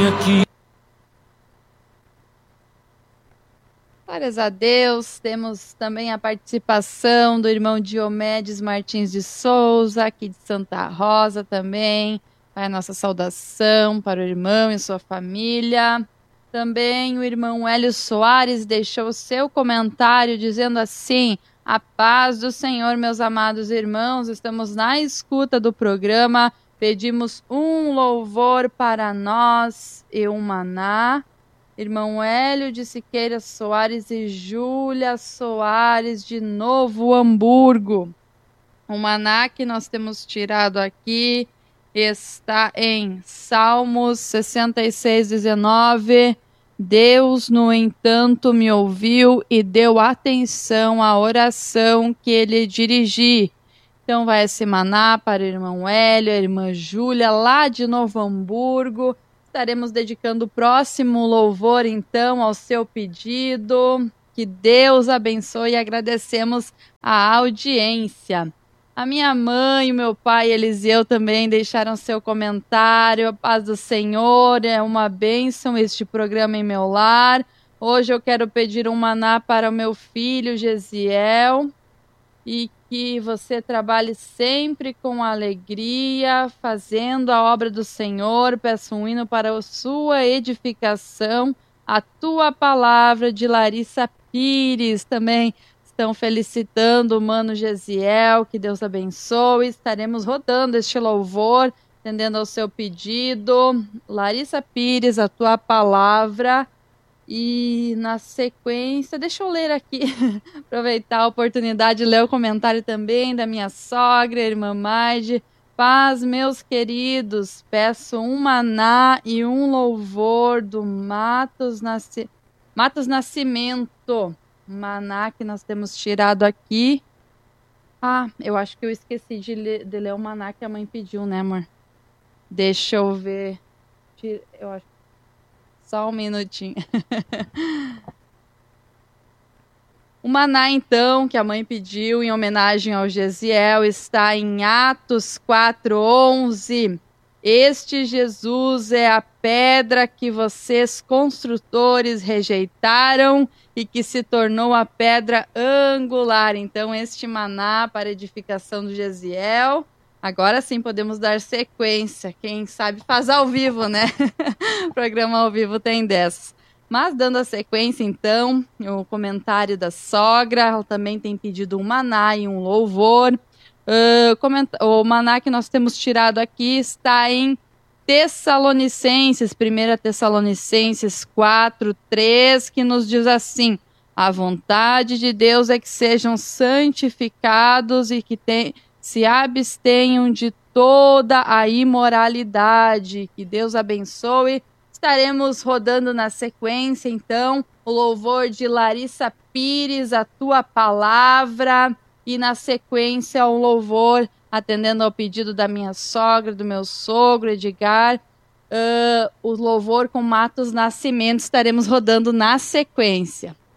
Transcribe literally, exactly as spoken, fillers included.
aqui. Glórias a Deus. Temos também a participação do irmão Diomedes Martins de Souza, aqui de Santa Rosa também. Vai a nossa saudação para o irmão e sua família. Também o irmão Hélio Soares deixou o seu comentário dizendo assim: a paz do Senhor, meus amados irmãos, estamos na escuta do programa, pedimos um louvor para nós e um maná. Irmão Hélio de Siqueira Soares e Júlia Soares de Novo Hamburgo. O maná que nós temos tirado aqui está em Salmos sessenta e seis, dezenove. Deus, no entanto, me ouviu e deu atenção à oração que ele dirigi. Então vai esse maná para o irmão Hélio, a irmã Júlia, lá de Novo Hamburgo. Estaremos dedicando o próximo louvor, então, ao seu pedido. Que Deus abençoe e agradecemos a audiência. A minha mãe e o meu pai Eliseu também deixaram seu comentário. A paz do Senhor, é uma bênção este programa em meu lar. Hoje eu quero pedir um maná para o meu filho Gesiel e que você trabalhe sempre com alegria, fazendo a obra do Senhor. Peço um hino para a sua edificação. A tua palavra, de Larissa Pires, também estão felicitando o mano Gesiel, que Deus abençoe. Estaremos rodando este louvor, atendendo ao seu pedido. Larissa Pires, a tua palavra. E na sequência, deixa eu ler aqui, aproveitar a oportunidade de ler o comentário também da minha sogra, irmã Maide. Paz, meus queridos, peço um maná e um louvor do Matos, Nasci... Matos Nascimento. Maná que nós temos tirado aqui. Ah, eu acho que eu esqueci de ler, de ler o maná que a mãe pediu, né, amor? Deixa eu ver. Eu acho. Só um minutinho. O maná, então, que a mãe pediu em homenagem ao Gesiel, está em Atos quatro, onze. Este Jesus é a pedra que vocês, construtores, rejeitaram e que se tornou a pedra angular. Então, este maná para edificação do Gesiel. Agora sim podemos dar sequência. Quem sabe faz ao vivo, né? O programa ao vivo tem dessas. Mas dando a sequência, então, o comentário da sogra, ela também tem pedido um maná e um louvor. Uh, comenta- o maná que nós temos tirado aqui está em Tessalonicenses, primeira Tessalonicenses quatro, três, que nos diz assim: a vontade de Deus é que sejam santificados e que tem, se abstenham de toda a imoralidade. Que Deus abençoe. Estaremos rodando na sequência, então, o louvor de Larissa Pires, a tua palavra, e na sequência o louvor, atendendo ao pedido da minha sogra, do meu sogro, Edgar, uh, o louvor com Matos Nascimento, estaremos rodando na sequência.